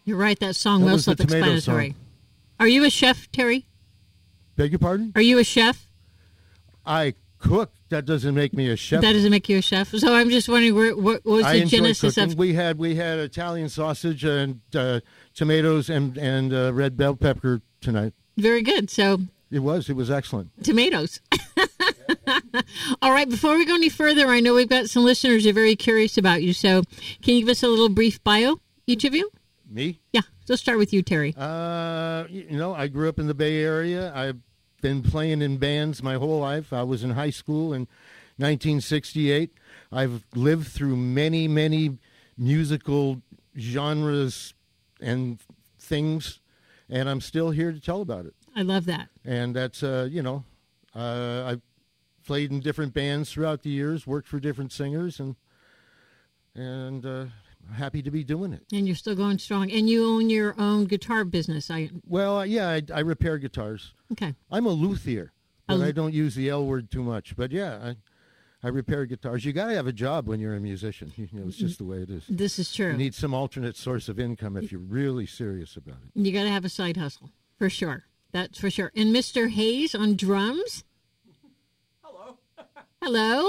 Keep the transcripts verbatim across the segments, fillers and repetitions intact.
You're right. That song That well was the Tomato self-explanatory. song. Are you a chef, Terry? Beg your pardon? Are you a chef? I cook. That doesn't make me a chef. That doesn't make you a chef. So I'm just wondering, where, what was I the enjoy genesis cooking. of? We had we had Italian sausage and uh, tomatoes and and uh, red bell pepper tonight. Very good. So It was. It was excellent. tomatoes. All right. Before we go any further, I know we've got some listeners who are very curious about you. So can you give us a little brief bio, each of you? Me? Yeah. Let's start with you, Terry. Uh, you know, I grew up in the Bay Area. I've been playing in bands my whole life. I was in high school in nineteen sixty-eight. I've lived through many, many musical genres and things, and I'm still here to tell about it. I love that. And that's, uh, you know, uh, I've played in different bands throughout the years, worked for different singers, and and uh, happy to be doing it. And you're still going strong. And you own your own guitar business. I Well, uh, yeah, I, I repair guitars. Okay. I'm a luthier, but A- I don't use the L word too much. But yeah, I, I repair guitars. You got to have a job when you're a musician. You know, it's just the way it is. This is true. You need some alternate source of income if you're really serious about it. You got to have a side hustle, for sure. That's for sure. And Mister Hayes on drums. Hello. Hello.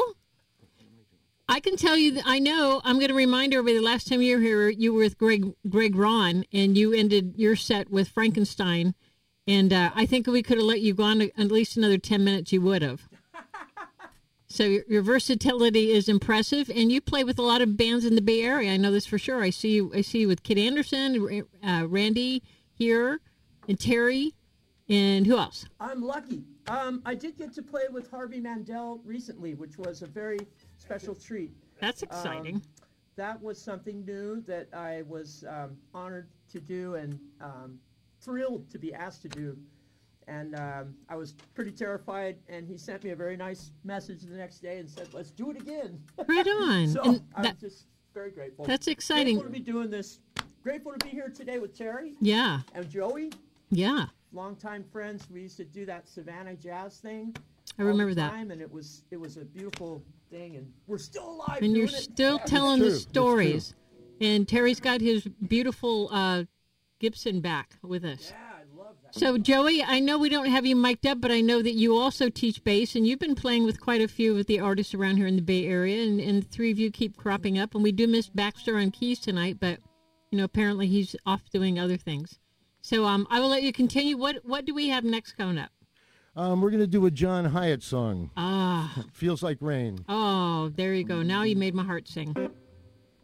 I can tell you that I know. I'm going to remind everybody. The last time you were here, you were with Greg Greg Ron, and you ended your set with Frankenstein. And uh, I think if we could have let you go on at least another ten minutes, you would have. So your, your versatility is impressive, and you play with a lot of bands in the Bay Area. I know this for sure. I see you. I see you with Kid Anderson, uh, Randy here, and Terry, and who else? I'm lucky. Um, I did get to play with Harvey Mandel recently, which was a very special treat. That's exciting. Um, that was something new that I was um, honored to do and um, thrilled to be asked to do. And um, I was pretty terrified, and he sent me a very nice message the next day and said, let's do it again. Right on. So And I'm that- just very grateful. That's exciting. Grateful to be doing this. Grateful to be here today with Terry Yeah. and Joey. Yeah. Longtime friends. We used to do that Savannah jazz thing. I remember all the that. time, and it was it was a beautiful thing, and we're still alive. And you're doing it. still Yeah. telling true. the It's stories. And Terry's got his beautiful uh, Gibson back with us. Yeah, I love that. So, Joey, I know we don't have you mic'd up, but I know that you also teach bass, and you've been playing with quite a few of the artists around here in the Bay Area, and, and the three of you keep cropping up. And we do miss Baxter on keys tonight, but, you know, apparently he's off doing other things. So um, I will let you continue. What what do we have next coming up? Um, we're going to do a John Hyatt song. Ah, Feels Like Rain. oh, there you go. Now you made my heart sing.